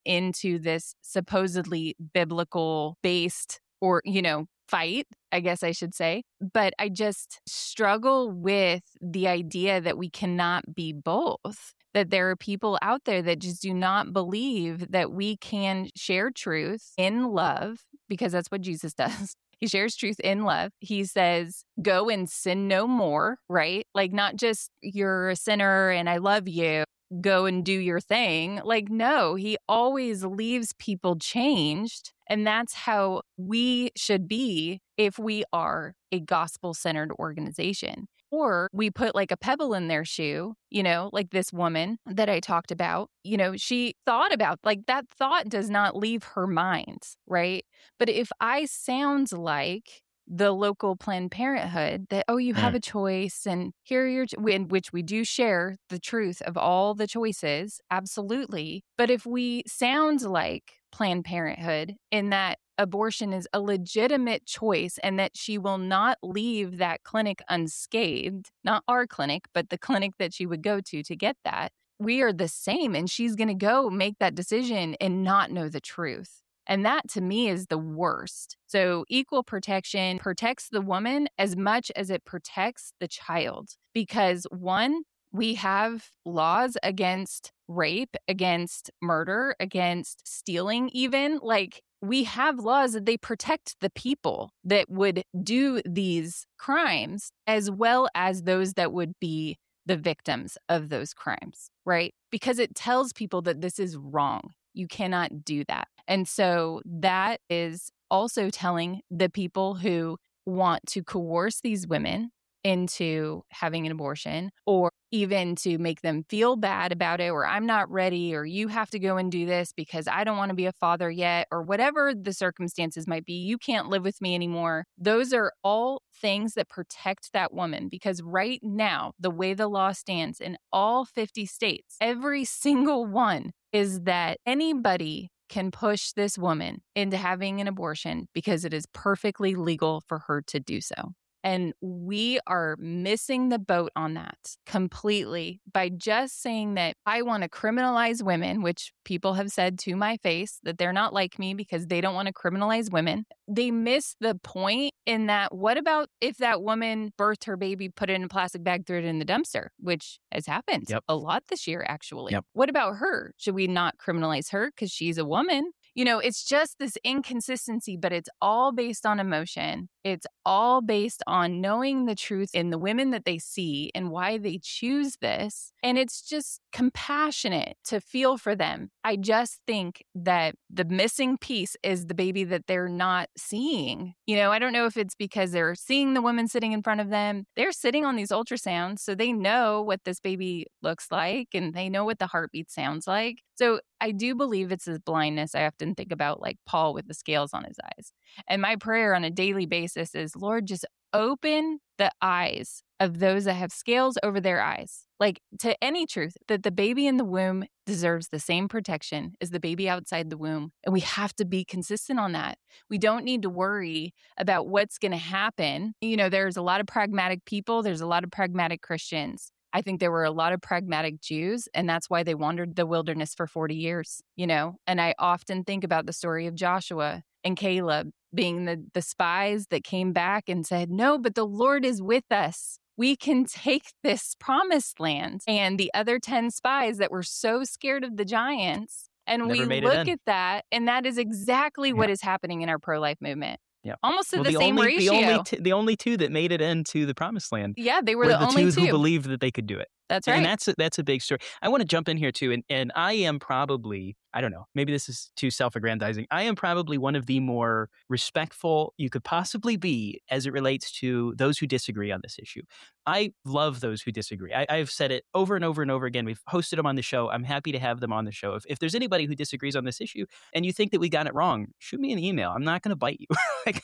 into this supposedly biblical based or, fight, I guess I should say. But I just struggle with the idea that we cannot be both. That there are people out there that just do not believe that we can share truth in love, because that's what Jesus does. He shares truth in love. He says, go and sin no more, right? Like, not just you're a sinner and I love you, go and do your thing. Like, no, he always leaves people changed. And that's how we should be if we are a gospel-centered organization. Or we put like a pebble in their shoe, like this woman that I talked about, she thought about, like, that thought does not leave her mind, right? But if I sound like the local Planned Parenthood that, you have a choice and here are your, in which we do share the truth of all the choices, absolutely. But if we sound like Planned Parenthood in that abortion is a legitimate choice and that she will not leave that clinic unscathed, not our clinic, but the clinic that she would go to get that, we are the same. And she's going to go make that decision and not know the truth. And that to me is the worst. So equal protection protects the woman as much as it protects the child. Because one, we have laws against rape, against murder, against stealing even. Like, we have laws that they protect the people that would do these crimes as well as those that would be the victims of those crimes, right? Because it tells people that this is wrong. You cannot do that. And so that is also telling the people who want to coerce these women into having an abortion, or even to make them feel bad about it, or I'm not ready, or you have to go and do this because I don't want to be a father yet, or whatever the circumstances might be, you can't live with me anymore. Those are all things that protect that woman, because right now, the way the law stands in all 50 states, every single one is that anybody can push this woman into having an abortion because it is perfectly legal for her to do so. And we are missing the boat on that completely by just saying that I want to criminalize women, which people have said to my face that they're not like me because they don't want to criminalize women. They miss the point in that, what about if that woman birthed her baby, put it in a plastic bag, threw it in the dumpster, which has happened a lot this year, actually. What about her? Should we not criminalize her because she's a woman? It's just this inconsistency, but it's all based on emotion. It's all based on knowing the truth in the women that they see and why they choose this. And it's just compassionate to feel for them. I just think that the missing piece is the baby that they're not seeing. I don't know if it's because they're seeing the woman sitting in front of them. They're sitting on these ultrasounds, so they know what this baby looks like and they know what the heartbeat sounds like. So I do believe it's his blindness. I often think about like Paul with the scales on his eyes. And my prayer on a daily basis is, Lord, just open the eyes of those that have scales over their eyes, like to any truth, that the baby in the womb deserves the same protection as the baby outside the womb. And we have to be consistent on that. We don't need to worry about what's going to happen. There's a lot of pragmatic people. There's a lot of pragmatic Christians. I think there were a lot of pragmatic Jews, and that's why they wandered the wilderness for 40 years, And I often think about the story of Joshua and Caleb being the spies that came back and said, no, but the Lord is with us. We can take this promised land. And the other 10 spies that were so scared of the giants, and we look at that, and that is exactly what is happening in our pro-life movement. Yeah, almost to the same ratio. The only two that made it into the promised land. Yeah, they were the only two who believed that they could do it. That's right. And that's a big story. I want to jump in here too, and I am probably, I don't know, maybe this is too self-aggrandizing. I am probably one of the more respectful you could possibly be as it relates to those who disagree on this issue. I love those who disagree. I've said it over and over and over again. We've hosted them on the show. I'm happy to have them on the show. If there's anybody who disagrees on this issue and you think that we got it wrong, shoot me an email. I'm not going to bite you.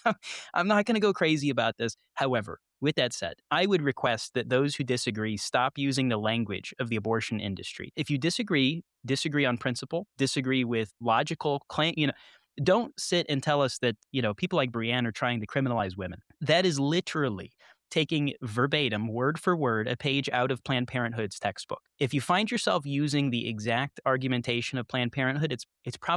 I'm not going to go crazy about this. However, with that said, I would request that those who disagree stop using the language of the abortion industry. If you disagree on principle, disagree with logical claim, don't sit and tell us that, people like Breanne are trying to criminalize women. That is literally taking verbatim, word for word, a page out of Planned Parenthood's textbook. If you find yourself using the exact argumentation of Planned Parenthood, it's probably